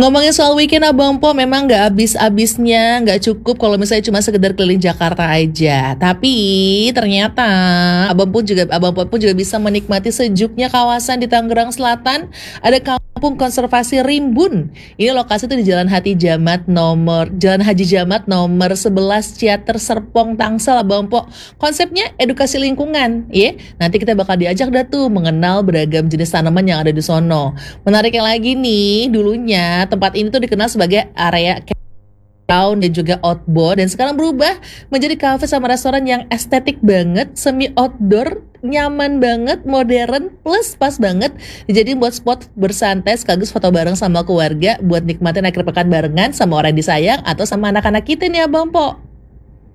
Ngomongin soal weekend Abang Po, memang nggak habis-habisnya, nggak cukup kalau misalnya cuma sekedar keliling Jakarta aja. Tapi ternyata Abang Po pun juga bisa menikmati sejuknya kawasan di Tangerang Selatan. Ada Kampung Konservasi Rimbun. Ini lokasi tuh di Jalan Haji Jamat nomor 11 Ciater Serpong Tangsel Abang Po. Konsepnya edukasi lingkungan, ya. Nanti kita bakal diajak dah tuh mengenal beragam jenis tanaman yang ada di sono. Menariknya lagi nih, dulunya tempat ini tuh dikenal sebagai area campground dan juga outbound, dan sekarang berubah menjadi kafe sama restoran yang estetik banget, semi outdoor, nyaman banget, modern, plus pas banget dijadiin buat spot bersantai sekaligus foto bareng sama keluarga buat nikmatin akhir pekan barengan sama orang yang disayang atau sama anak-anak kita nih Abang Po.